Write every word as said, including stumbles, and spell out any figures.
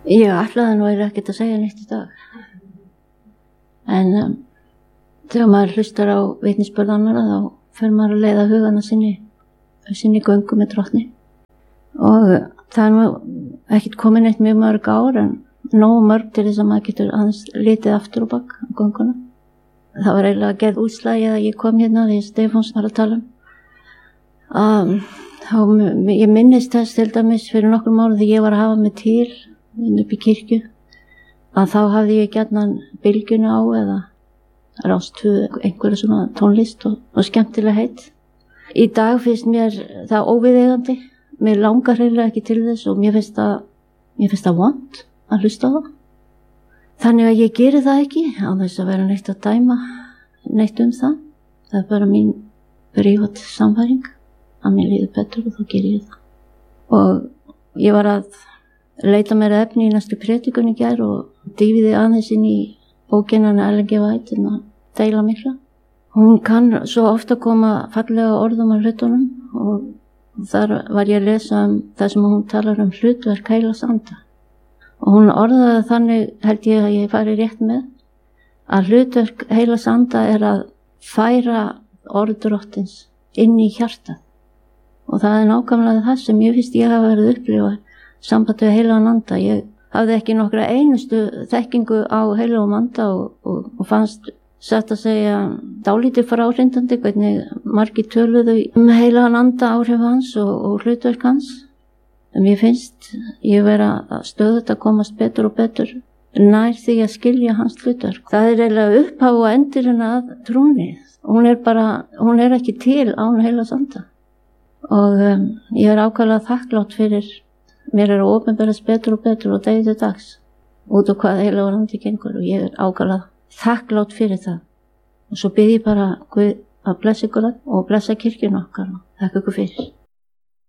Ég ætlaði nú eiginlega ekkert að segja neitt í dag. En um, þegar maður hlustar á vitnisburð annarra þá fer maður að leiða hugana sinni, sinni göngu með drottni. Og uh, það er nú ekkert komin eitt mjög mörg ár en nógu mörg til þess að maður getur aðeins litið aftur og bak á gönguna. Það var eiginlega gerð útslagi að ég kom hérna því Stefáns var að tala um. Um, og ég minnist þess til dæmis fyrir nokkrum árum þegar ég var að hafa mig til upp í kirkju að þá hafði ég gjarnan bylgjuna á eða rástu einhverja svona tónlist og, og skemmtilega heitt. Í dag finnst mér það óviðeigandi, mér langar hreinlega ekki til þess og mér finnst það, mér finnst það vont að hlusta á það. Þannig að ég geri það ekki á þess að vera neitt að dæma neitt um það. Það er bara mín prívat samfæring að mér líður betur og þá ger ég það. Og ég var að leita mér efni í næstu predikun í gær og dýfiði aðeins inn í bókina Ellen G. White að deila mikla. Hún kann svo ofta koma fallega orðum á hlutunum og þar var ég að lesa um það sem hún talar um hlutverk heilags anda. Og hún orðaði þannig, held ég að ég fari rétt með, að hlutverk heilags anda er að færa orð drottins inn í hjartað. Og það er nákvæmlega það sem ég finnst ég hafa verið að upplifa sambandi við heilagan anda. Ég hafði ekki nokkra einustu þekkingu á heilagum anda og, og, og fannst satt að segja dálítið fráhrindandi hvernig margir töluðu um heilagan anda, áhrif hans og, og hlutverk hans. En mér finnst ég vera að stöðugt að komast betur og betur nær því að skilja hans hlutverk. Það er eiginlega upphaf og endurinn að trúni. Hún er bara, hún er ekki til án heilags anda. Og um, ég er ákaflega þakklátt fyrir, mér er að opinberast betur og betur og degi til dags út af hvað heilagur andi gengur og ég er ákaflega þakklátt fyrir það. Og svo bið ég bara Guð að blessa ykkur og blessa kirkjuna okkar og þakka ykkur fyrir.